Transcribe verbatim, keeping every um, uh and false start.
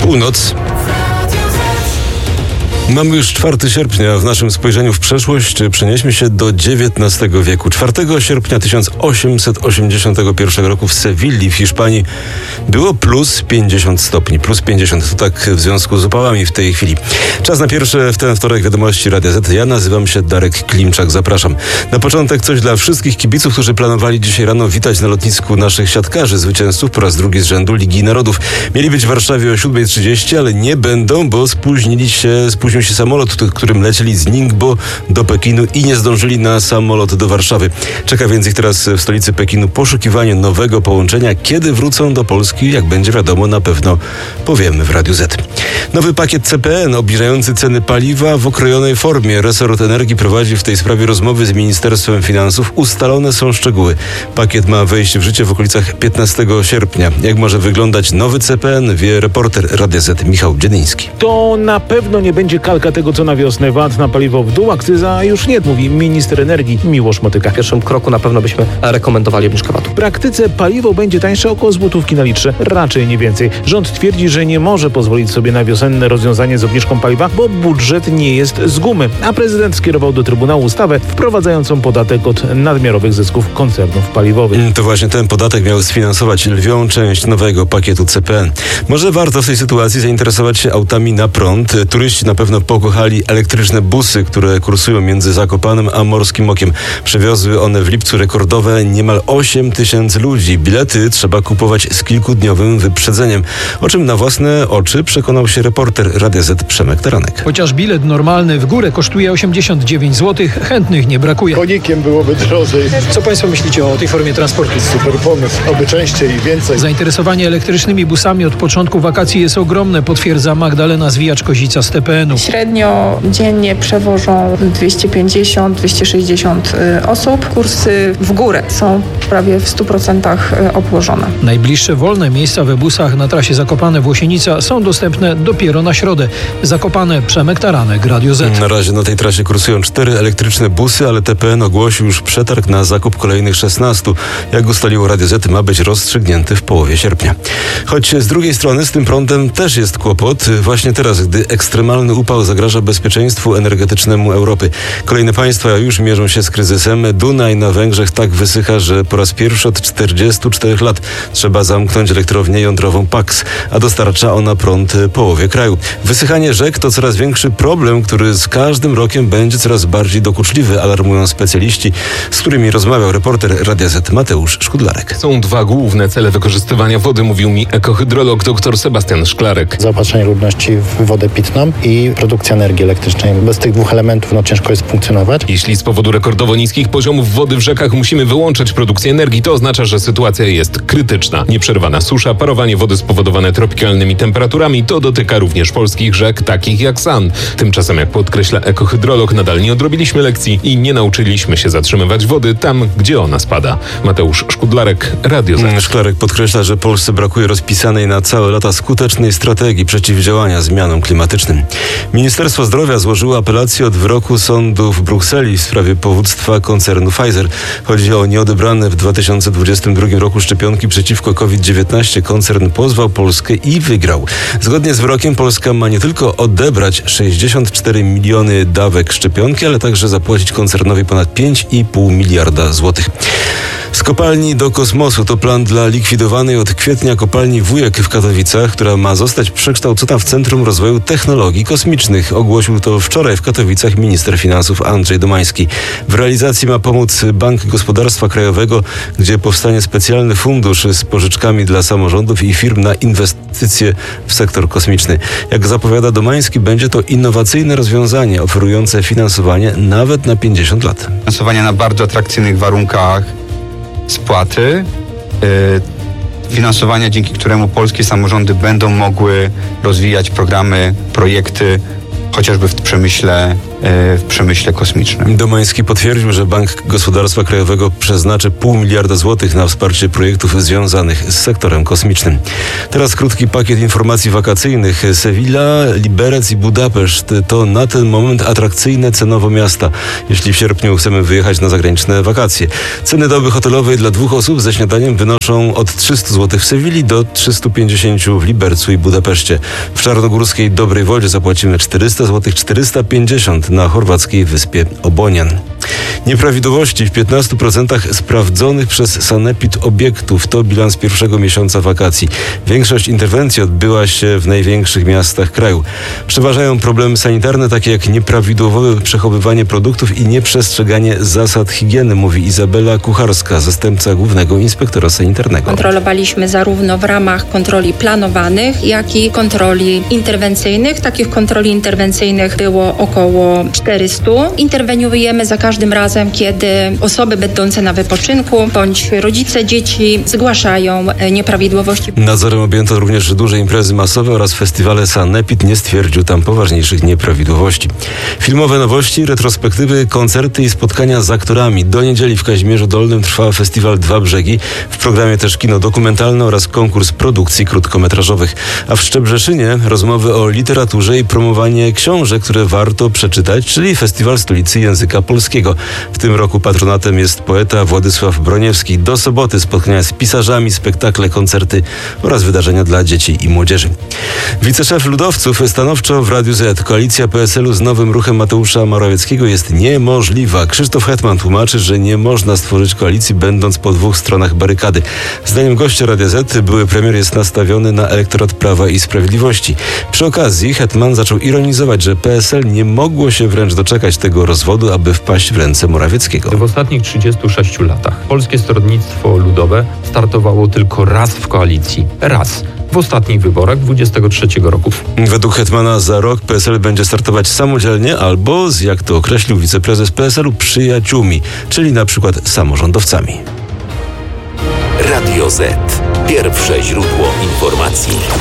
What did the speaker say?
Północ. Mamy już czwartego sierpnia. W naszym spojrzeniu w przeszłość przenieśmy się do dziewiętnastego wieku. czwartego sierpnia tysiąc osiemset osiemdziesiątego pierwszego roku w Sewilli w Hiszpanii było plus pięćdziesiąt stopni. Plus pięćdziesiąt. To tak w związku z upałami w tej chwili. Czas na pierwsze w ten wtorek wiadomości Radia Z. Ja nazywam się Darek Klimczak. Zapraszam. Na początek coś dla wszystkich kibiców, którzy planowali dzisiaj rano witać na lotnisku naszych siatkarzy, zwycięzców po raz drugi z rzędu Ligi Narodów. Mieli być w Warszawie o siódma trzydzieści, ale nie będą, bo spóźnili się, spóźnił się samolot, którym lecieli z Ningbo do Pekinu i nie zdążyli na samolot do Warszawy. Czeka więc ich teraz w stolicy Pekinu poszukiwanie nowego połączenia. Kiedy wrócą do Polski, jak będzie wiadomo, na pewno powiemy w Radiu Z. Nowy pakiet C P N obniżający ceny paliwa w okrojonej formie. Resort Energii prowadzi w tej sprawie rozmowy z Ministerstwem Finansów. Ustalone są szczegóły. Pakiet ma wejść w życie w okolicach piętnastego sierpnia. Jak może wyglądać nowy C P N, wie reporter Radia Z Michał Dziedyński. To na pewno nie będzie kalka tego, co na wiosnę. V A T na paliwo w dół, akcyza już nie, mówi minister energii Miłosz Motyka. W pierwszym kroku na pewno byśmy rekomendowali obniżkę V A T-u. W praktyce paliwo będzie tańsze około złotówki na litrze, raczej nie więcej. Rząd twierdzi, że nie może pozwolić sobie na wiosenne rozwiązanie z obniżką paliwa, bo budżet nie jest z gumy, a prezydent skierował do Trybunału ustawę wprowadzającą podatek od nadmiarowych zysków koncernów paliwowych. To właśnie ten podatek miał sfinansować lwią część nowego pakietu C P N. Może warto w tej sytuacji zainteresować się autami na prąd. Turyści na pewno pokochali elektryczne busy, które kursują między Zakopanem a Morskim Okiem. Przewiozły one w lipcu rekordowe niemal osiem tysięcy ludzi. Bilety trzeba kupować z kilkudniowym wyprzedzeniem, o czym na własne oczy przekonał się reporter Radia Z Przemek Taranek. Chociaż bilet normalny w górę kosztuje osiemdziesiąt dziewięć złotych, chętnych nie brakuje. Konikiem byłoby drożej. Co Państwo myślicie o tej formie transportu? Super pomysł, oby częściej i więcej. Zainteresowanie elektrycznymi busami od początku wakacji jest ogromne, potwierdza Magdalena Zwijacz-Kozica z T P N-u. Średnio dziennie przewożą dwieście pięćdziesiąt do dwieście sześćdziesiąt osób. Kursy w górę są prawie w stu procentach obłożone. Najbliższe wolne miejsca we busach na trasie Zakopane-Włosienica są dostępne dopiero na środę. Zakopane, Przemek Taranek, Radio Z. Na razie na tej trasie kursują cztery elektryczne busy, ale T P N ogłosił już przetarg na zakup kolejnych szesnastu. Jak ustaliło Radio Z, ma być rozstrzygnięty w połowie sierpnia. Choć z drugiej strony z tym prądem też jest kłopot. Właśnie teraz, gdy ekstremalny upał zagraża bezpieczeństwu energetycznemu Europy. Kolejne państwa już mierzą się z kryzysem. Dunaj na Węgrzech tak wysycha, że po raz pierwszy od czterdziestu czterech lat trzeba zamknąć elektrownię jądrową Paks, a dostarcza ona prąd połowie kraju. Wysychanie rzek to coraz większy problem, który z każdym rokiem będzie coraz bardziej dokuczliwy, alarmują specjaliści, z którymi rozmawiał reporter Radia Z Mateusz Szkudlarek. Są dwa główne cele wykorzystywania wody, mówił mi ekohydrolog dr Sebastian Szklarek. Zaopatrzenie ludności w wodę pitną i produkcja energii elektrycznej. Bez tych dwóch elementów no, ciężko jest funkcjonować. Jeśli z powodu rekordowo niskich poziomów wody w rzekach musimy wyłączać produkcję energii, to oznacza, że sytuacja jest krytyczna. Nieprzerwana susza, parowanie wody spowodowane tropikalnymi temperaturami, to dotyka również polskich rzek, takich jak San. Tymczasem, jak podkreśla ekohydrolog, nadal nie odrobiliśmy lekcji i nie nauczyliśmy się zatrzymywać wody tam, gdzie ona spada. Mateusz Szkudlarek, Radio Z. Szklarek podkreśla, że Polsce brakuje rozpisanej na całe lata skutecznej strategii przeciwdziałania zmianom klimatycznym. Ministerstwo Zdrowia złożyło apelację od wyroku sądu w Brukseli w sprawie powództwa koncernu Pfizer. Chodzi o nieodebrane w dwa tysiące dwudziestym drugim roku szczepionki przeciwko COVID dziewiętnaście. Koncern pozwał Polskę i wygrał. Zgodnie z wyrokiem Polska ma nie tylko odebrać sześćdziesiąt cztery miliony dawek szczepionki, ale także zapłacić koncernowi ponad pięć i pół miliarda złotych. Z kopalni do kosmosu to plan dla likwidowanej od kwietnia kopalni Wujek w Katowicach, która ma zostać przekształcona w Centrum Rozwoju Technologii Kosmicznych. Ogłosił to wczoraj w Katowicach minister finansów Andrzej Domański. W realizacji ma pomóc Bank Gospodarstwa Krajowego, gdzie powstanie specjalny fundusz z pożyczkami dla samorządów i firm na inwestycje w sektor kosmiczny. Jak zapowiada Domański, będzie to innowacyjne rozwiązanie oferujące finansowanie nawet na pięćdziesiąt lat. Finansowanie na bardzo atrakcyjnych warunkach spłaty, yy, finansowania, dzięki któremu polskie samorządy będą mogły rozwijać programy, projekty, chociażby w przemyśle w przemyśle kosmicznym. Domański potwierdził, że Bank Gospodarstwa Krajowego przeznaczy pół miliarda złotych na wsparcie projektów związanych z sektorem kosmicznym. Teraz krótki pakiet informacji wakacyjnych. Sewilla, Liberec i Budapeszt to na ten moment atrakcyjne cenowo miasta, jeśli w sierpniu chcemy wyjechać na zagraniczne wakacje. Ceny doby hotelowej dla dwóch osób ze śniadaniem wynoszą od trzysta złotych w Sewilli do trzysta pięćdziesiąt w Libercu i Budapeszcie. W czarnogórskiej Dobrej Wodzie zapłacimy czterysta złotych, czterysta pięćdziesiąt na chorwackiej wyspie Obonian. Nieprawidłowości w piętnastu procentach sprawdzonych przez Sanepid obiektów to bilans pierwszego miesiąca wakacji. Większość interwencji odbyła się w największych miastach kraju. Przeważają problemy sanitarne, takie jak nieprawidłowe przechowywanie produktów i nieprzestrzeganie zasad higieny, mówi Izabela Kucharska, zastępca głównego inspektora sanitarnego. Kontrolowaliśmy zarówno w ramach kontroli planowanych, jak i kontroli interwencyjnych. Takich kontroli interwencyjnych było około czterysta. Interweniujemy za każdym razem, kiedy osoby będące na wypoczynku bądź rodzice dzieci zgłaszają nieprawidłowości. Nadzorem objęto również duże imprezy masowe oraz festiwale. Sanepid nie stwierdził tam poważniejszych nieprawidłowości. Filmowe nowości, retrospektywy, koncerty i spotkania z aktorami. Do niedzieli w Kazimierzu Dolnym trwa festiwal Dwa Brzegi. W programie też kino dokumentalne oraz konkurs produkcji krótkometrażowych. A w Szczebrzeszynie rozmowy o literaturze i promowanie książek, które warto przeczytać, czyli Festiwal Stolicy Języka Polskiego. W tym roku patronatem jest poeta Władysław Broniewski. Do soboty spotkania z pisarzami, spektakle, koncerty oraz wydarzenia dla dzieci i młodzieży. Wiceszef ludowców stanowczo w Radiu Z. Koalicja P S L u z nowym ruchem Mateusza Morawieckiego jest niemożliwa. Krzysztof Hetman tłumaczy, że nie można stworzyć koalicji, będąc po dwóch stronach barykady. Zdaniem gościa Radia Z były premier jest nastawiony na elektorat Prawa i Sprawiedliwości. Przy okazji Hetman zaczął ironizować, że P S L nie mogło się wręcz doczekać tego rozwodu, aby wpaść w ręce Morawieckiego. W ostatnich trzydziestu sześciu latach Polskie Stronnictwo Ludowe startowało tylko raz w koalicji. Raz. W ostatnich wyborach dwudziestego trzeciego roku. Według Hetmana za rok P S L będzie startować samodzielnie albo, z jak to określił wiceprezes P S L u, przyjaciółmi, czyli na przykład samorządowcami. Radio Z. Pierwsze źródło informacji.